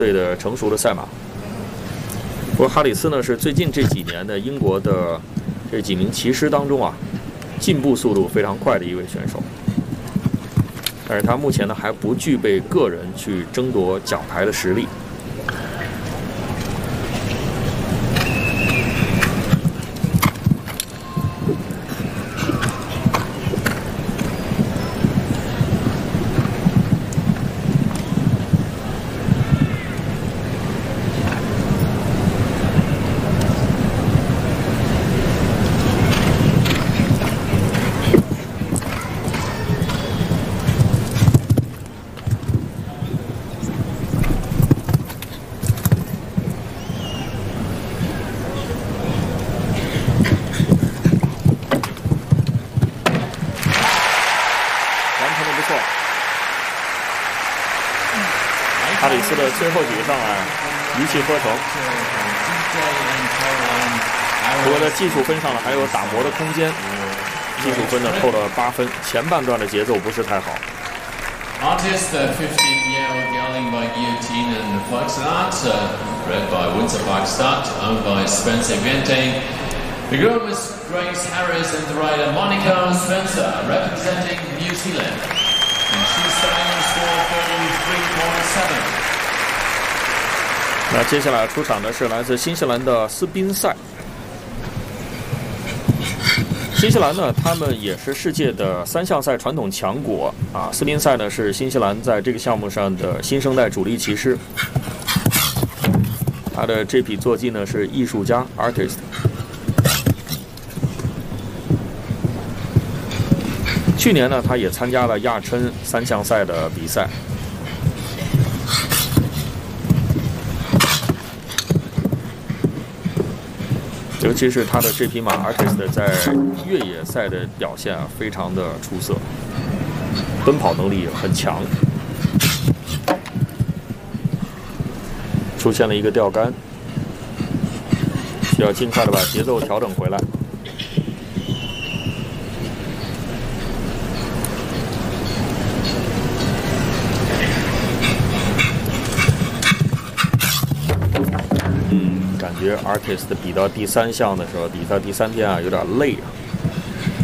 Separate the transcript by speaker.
Speaker 1: 岁的成熟的赛马。不过哈里斯呢是最近这几年的英国的这几名骑师当中啊，进步速度非常快的一位选手。但是他目前呢还不具备个人去争夺奖牌的实力。 哈里斯的最后几个上来一气呵成，不过在技术分上呢还有打磨的空间，技术分呢扣了8分，前半段的节奏不是太好。
Speaker 2: Artist, the 15-year-old gelding by Guillotine and the Foxart, bred by Windsor Park Stud, owned by Spencer Viente. The groom is Grace Harris and the rider Monica Spencer, representing New Zealand. And she's starting on score 33.7.
Speaker 1: 那接下来出场的是来自新西兰的斯宾塞。新西兰呢，他们也是世界的3项赛传统强国啊。斯宾塞呢是新西兰在这个项目上的新生代主力骑师。他的这匹坐骑呢是艺术家 （artist）。去年呢，他也参加了亚琛3项赛的比赛。 尤其是他的这匹马 Artist 在越野赛的表现啊，非常的出色，奔跑能力很强。出现了一个吊杆，需要尽快的把节奏调整回来。感觉 Artist 比到第3项的时候，比到第3天啊，有点累啊。